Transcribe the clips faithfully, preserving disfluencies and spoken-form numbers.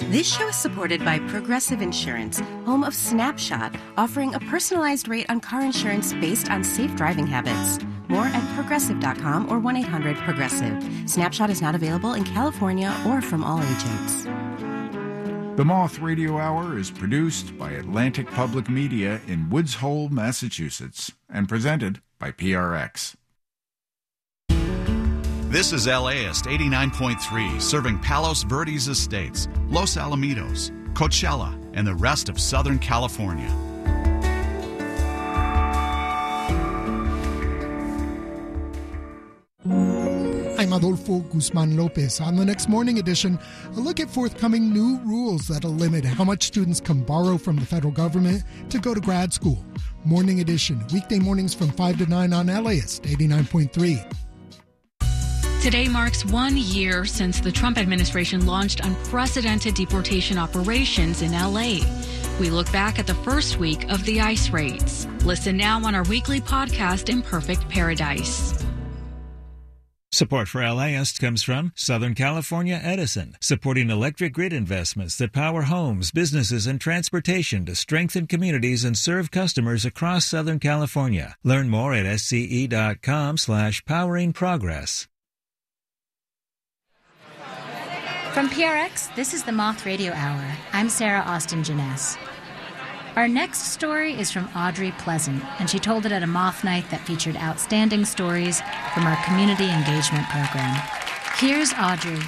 This show is supported by Progressive Insurance, home of Snapshot, offering a personalized rate on car insurance based on safe driving habits. More at progressive dot com or one eight hundred progressive. Snapshot is not available in California or from all agents. The Moth Radio Hour is produced by Atlantic Public Media in Woods Hole, Massachusetts, and presented by P R X. This is LAist eighty-nine point three, serving Palos Verdes Estates, Los Alamitos, Coachella, and the rest of Southern California. I'm Adolfo Guzman Lopez. On the next Morning Edition, a look at forthcoming new rules that'll limit how much students can borrow from the federal government to go to grad school. Morning Edition, weekday mornings from five to nine on LAist eighty-nine point three. Today marks one year since the Trump administration launched unprecedented deportation operations in L A. We look back at the first week of the ICE raids. Listen now on our weekly podcast, Imperfect Paradise. Support for LAist comes from Southern California Edison, supporting electric grid investments that power homes, businesses, and transportation to strengthen communities and serve customers across Southern California. Learn more at sce.com slash powering progress. From P R X, this is the Moth Radio Hour. I'm Sarah Austin Janess. Our next story is from Audrey Pleasant, and she told it at a Moth night that featured outstanding stories from our community engagement program. Here's Audrey.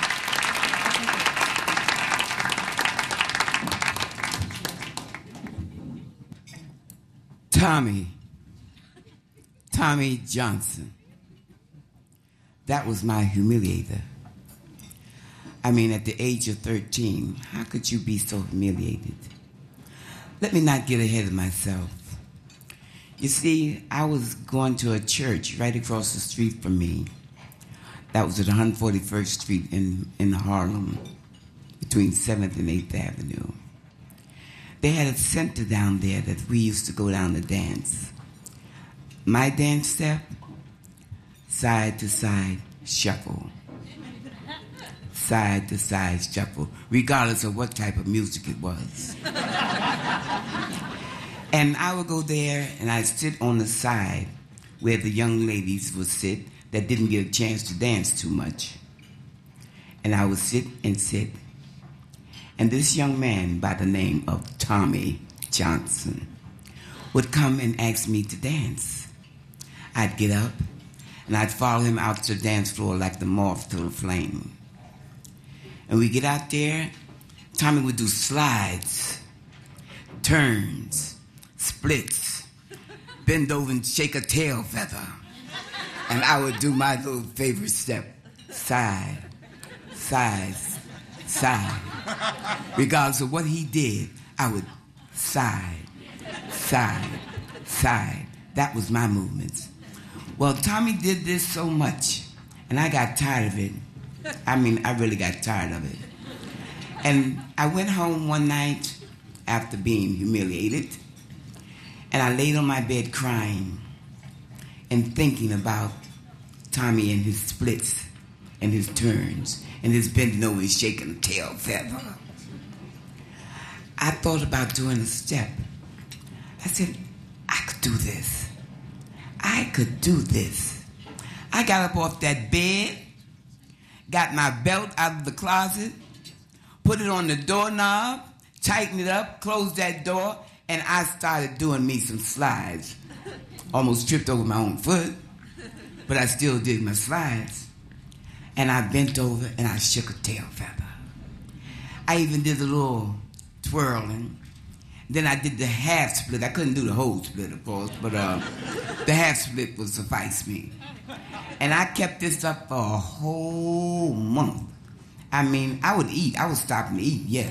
Tommy. Tommy Johnson. That was my humiliator. I mean, at the age of thirteen, how could you be so humiliated? Let me not get ahead of myself. You see, I was going to a church right across the street from me. That was at one hundred forty-first Street in, in Harlem, between seventh and eighth Avenue. They had a center down there that we used to go down to dance. My dance step, side to side shuffle. Side to side shuffle, regardless of what type of music it was. And I would go there and I'd sit on the side where the young ladies would sit that didn't get a chance to dance too much. And I would sit and sit. And this young man by the name of Tommy Johnson would come and ask me to dance. I'd get up and I'd follow him out to the dance floor like the moth to the flame. And we get out there, Tommy would do slides, turns, splits, bend over and shake a tail feather. And I would do my little favorite step, side, side, side. Regardless of what he did, I would side, side, side. That was my movements. Well, Tommy did this so much, and I got tired of it. I mean, I really got tired of it. And I went home one night after being humiliated, and I laid on my bed crying and thinking about Tommy and his splits and his turns and his bending over and shaking the tail feather. I thought about doing a step. I said, I could do this. I could do this. I got up off that bed, got my belt out of the closet, put it on the doorknob, tightened it up, closed that door, and I started doing me some slides. Almost tripped over my own foot, but I still did my slides. And I bent over and I shook a tail feather. I even did a little twirling. Then I did the half split. I couldn't do the whole split, of course, but uh, the half split would suffice me. And I kept this up for a whole month. I mean, I would eat. I was stopping to eat, yes.